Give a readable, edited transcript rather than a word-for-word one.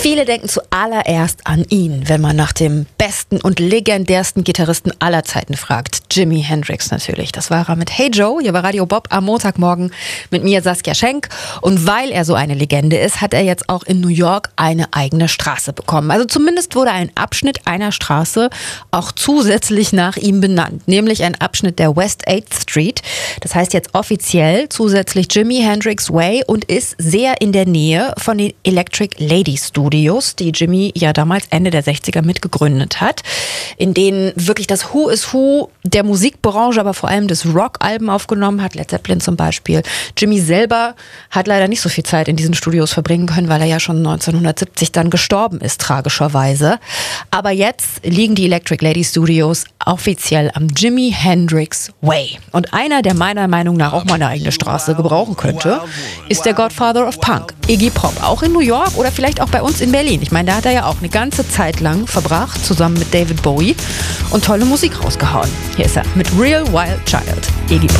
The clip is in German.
Viele denken zuallererst an ihn, wenn man nach dem besten und legendärsten Gitarristen aller Zeiten fragt. Jimi Hendrix natürlich. Das war er mit Hey Joe. Hier war Radio Bob am Montagmorgen mit mir, Saskia Schenk. Und weil er so eine Legende ist, hat er jetzt auch in New York eine eigene Straße bekommen. Also zumindest wurde ein Abschnitt einer Straße auch zusätzlich nach ihm benannt. Nämlich ein Abschnitt der West 8th Street. Das heißt jetzt offiziell zusätzlich Jimi Hendrix Way und ist sehr in der Nähe von den Electric Lady Studios, die Jimi ja damals Ende der 60er mitgegründet hat, in denen wirklich das Who is Who der Musikbranche, aber vor allem des Rock-Alben aufgenommen hat, Led Zeppelin zum Beispiel. Jimi selber hat leider nicht so viel Zeit in diesen Studios verbringen können, weil er ja schon 1970 dann gestorben ist, tragischerweise. Aber jetzt liegen die Electric Lady Studios offiziell am Jimi Hendrix Way. Und einer, der meiner Meinung nach auch mal eine eigene Straße gebrauchen könnte, ist der Godfather of Punk, Iggy Pop. Auch in New York oder vielleicht auch bei uns in Berlin. Ich meine, da hat er ja auch eine ganze Zeit lang verbracht, zusammen mit David Bowie, und tolle Musik rausgehauen. Hier ist er mit Real Wild Child, Iggy Pop.